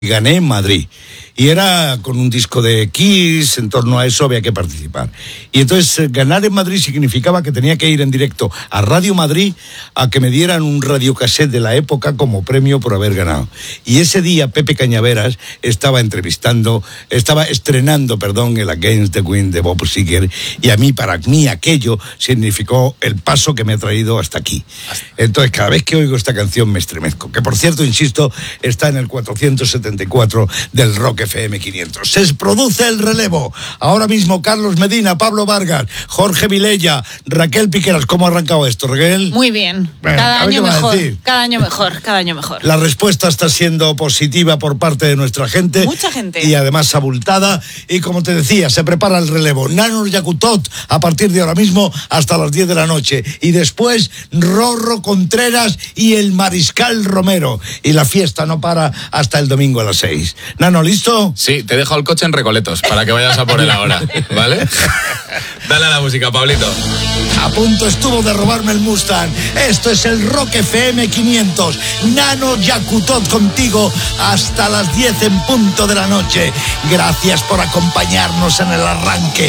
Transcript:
gané en Madrid. Y era con un disco de Kiss, en torno a eso había que participar. Y entonces ganar en Madrid significaba que tenía que ir en directo a Radio Madrid a que me dieran un radiocassette de la época como premio por haber ganado. Y ese día Pepe Cañaveras estaba estrenando, el Against the Wind de Bob Seger, y para mí aquello significó el paso que me ha traído hasta aquí. Entonces cada vez que oigo esta canción me estremezco, que por cierto, insisto, está en el 474 del Rock FM 500. Se produce el relevo. Ahora mismo Carlos Medina, Pablo Vargas, Jorge Vilella, Raquel Piqueras. ¿Cómo ha arrancado esto, Raquel? Muy bien. Bueno, cada año mejor. La respuesta está siendo positiva por parte de nuestra gente. Mucha gente. Y además abultada. Y como te decía, se prepara el relevo. Nanos Yakutot a partir de ahora mismo hasta las 10 de la noche. Y después Rorro Contreras y el Mariscal Romero. Y la fiesta no para hasta el domingo a las 6. Nano, ¿listo? Sí, te dejo el coche en Recoletos para que vayas a por él ahora, ¿vale? Dale a la música, Pablito. A punto estuvo de robarme el Mustang. Esto es el Rock FM 500. Nano Yakutot contigo hasta las 10 en punto de la noche. Gracias por acompañarnos en el arranque.